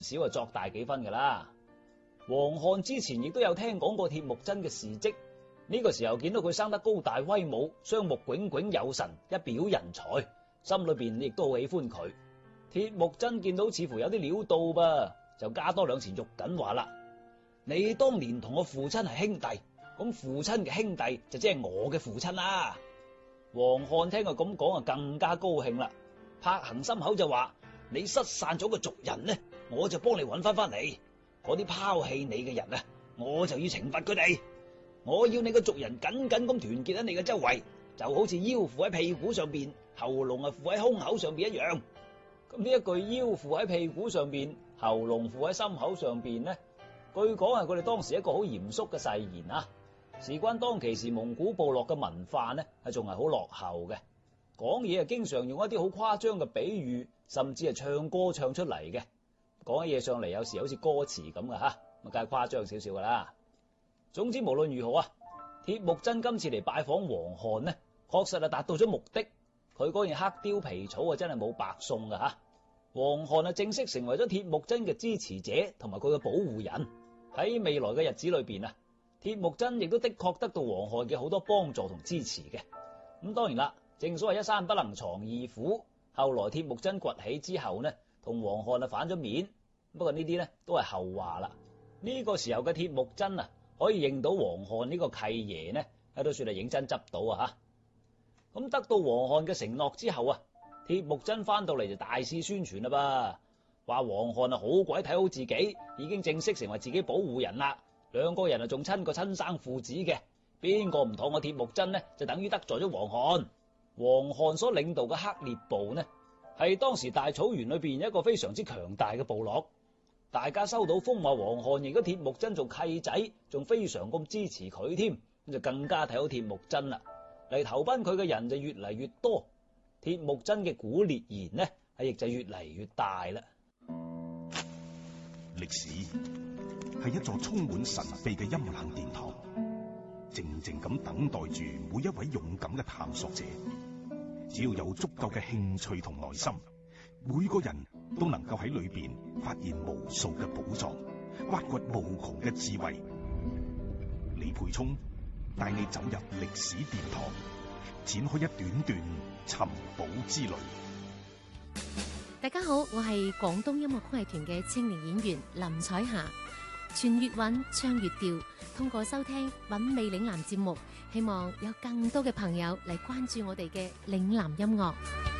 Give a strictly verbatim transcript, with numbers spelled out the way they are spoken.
少啊作大幾分噶啦。黃漢之前亦都有聽講過鐵木真嘅事跡，呢個時候見到佢生得高大威武，雙目炯炯有神，一表人才，心裏邊亦都好喜歡佢。鐵木真見到似乎有啲料到噃，就加多兩錢肉緊話啦：你當年同我父親係兄弟，咁父親嘅兄弟就即係我嘅父親啦。黃漢聽佢咁講啊，更加高興啦，拍行心口就話：你失散咗個族人呢，我就幫你揾翻翻嚟。嗰啲拋棄你嘅人啊，我就要懲罰佢哋。我要你個族人緊緊咁團結喺你嘅周圍，就好似腰附喺屁股上邊，喉嚨啊附喺胸口上邊一樣。咁呢一句腰附喺屁股上邊，喉嚨附喺心口上邊呢，據講係佢哋當時一個好嚴肅嘅誓言啊。事關當其時蒙古部落嘅文化呢，係仲係好落後嘅，講嘢啊經常用一啲好誇張嘅比喻，甚至係唱歌唱出嚟嘅。講起嘢上嚟，有時好似歌詞咁嘅吓，咁梗係誇張少少噶啦。總之無論如何啊，鐵木真今次嚟拜訪黃漢呢，確實係達到咗目的。佢嗰件黑貂皮草啊，真係冇白送噶吓。黃漢啊，正式成為咗鐵木真嘅支持者同埋佢嘅保護人。喺未來嘅日子裏邊啊，鐵木真亦都的確得到黃漢嘅好多幫助同支持嘅。咁當然啦，正所謂一山不能藏二虎。後來鐵木真崛起之後呢，同黃漢啊反咗面，不過呢啲呢都係後話啦。呢個時候嘅鐵木真啊，可以認到黃漢呢個契爺呢，都算係認真執到啊吓。咁得到黃漢嘅承諾之後啊，鐵木真翻到嚟就大肆宣傳啦噃，話黃漢啊好鬼睇好自己，已經正式成為自己保護人啦。兩個人啊仲親過親生父子嘅，邊個唔妥我鐵木真呢，就等於得罪咗黃漢。黃漢所領導嘅黑烈部呢，係當時大草原裏邊一個非常之強大嘅部落。大家收到風話黃漢認咗鐵木真做契仔，仲非常咁支持佢添，咁就更加睇好鐵木真啦。嚟投奔佢嘅人就越嚟越多，鐵木真嘅古烈言呢，係亦就越嚟越大啦。 歷史係一座充滿神秘嘅陰冷殿堂，靜靜咁等待住每一位勇敢嘅探索者。只要有足夠嘅興趣同耐心，每個人都能夠喺裏邊發現無數嘅寶藏，挖掘無窮嘅智慧。李培聰帶你走入歷史殿堂，展開一段段尋寶之旅。 大家好，我係廣東音樂曲藝團嘅青年演員林彩霞。傳粵韻，唱粵調，通過收聽品味嶺南節目，希望有更多嘅朋友嚟關注我哋嘅嶺南音樂。